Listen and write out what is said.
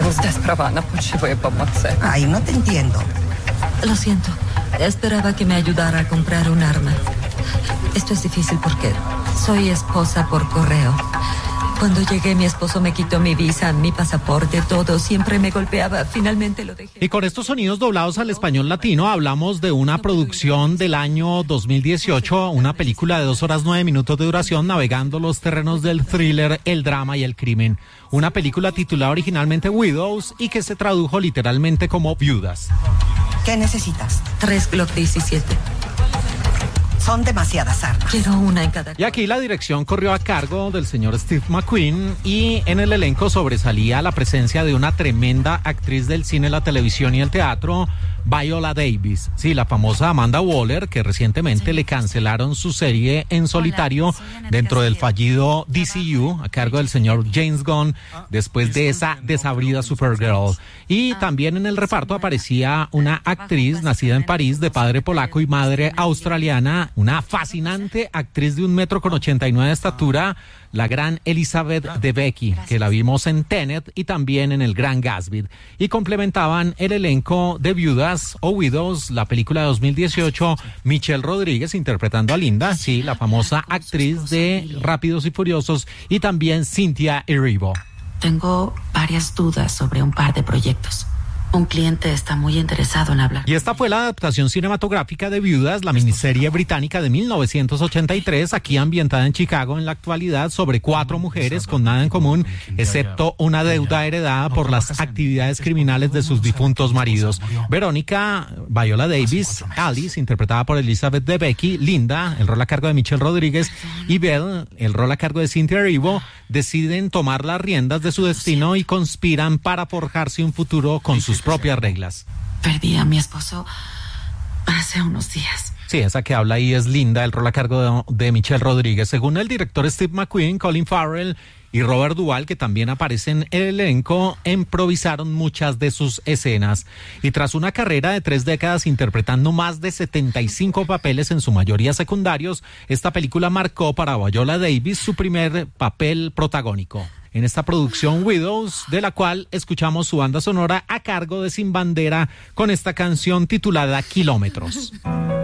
Zde zprava počivuje pomoci. Ay, no te entiendo. Lo siento. Esperaba que me ayudara a comprar un arma. Esto es difícil porque soy esposa por correo. Cuando llegué, mi esposo me quitó mi visa, mi pasaporte, todo. Siempre me golpeaba. Finalmente lo dejé. Y con estos sonidos doblados al español latino, hablamos de una producción del año 2018, una película de 2 horas 9 minutos de duración, navegando los terrenos del thriller, el drama y el crimen. Una película titulada originalmente Widows y que se tradujo literalmente como Viudas. ¿Qué necesitas? 3 Glock 17. Son demasiadas armas. Quiero una en cada. Y aquí la dirección corrió a cargo del señor Steve McQueen y en el elenco sobresalía la presencia de una tremenda actriz del cine, la televisión y el teatro, Viola Davis. Sí, la famosa Amanda Waller, que recientemente le cancelaron su serie en solitario dentro del fallido DCU a cargo del señor James Gunn después de esa desabrida Supergirl. Y también en el reparto aparecía una actriz nacida en París de padre polaco y madre australiana, una fascinante actriz de 1,89 m de estatura, la gran Elizabeth Debicki, que la vimos en Tenet y también en El Gran Gatsby. Y complementaban el elenco de Viudas o Widows, la película de 2018, Michelle Rodríguez interpretando a Linda, sí, la famosa actriz de Rápidos y Furiosos, y también Cynthia Erivo. Tengo varias dudas sobre un par de proyectos. Un cliente está muy interesado en hablar. Y esta fue la adaptación cinematográfica de Viudas, la miniserie británica de 1983, aquí ambientada en Chicago en la actualidad, sobre 4 mujeres con nada en común, excepto una deuda heredada por las actividades criminales de sus difuntos maridos. Verónica, Viola Davis, Alice, interpretada por Elizabeth Debicki, Linda, el rol a cargo de Michelle Rodríguez, y Belle, el rol a cargo de Cynthia Erivo, deciden tomar las riendas de su destino y conspiran para forjarse un futuro con sus propias reglas. Perdí a mi esposo hace unos días. Sí, esa que habla ahí es Linda, el rol a cargo de Michelle Rodríguez. Según el director Steve McQueen, Colin Farrell y Robert Duvall, que también aparecen en el elenco, improvisaron muchas de sus escenas. Y tras una carrera de 3 décadas interpretando más de 75 papeles, en su mayoría secundarios, esta película marcó para Viola Davis su primer papel protagónico en esta producción Widows, de la cual escuchamos su banda sonora a cargo de Sin Bandera con esta canción titulada Kilómetros.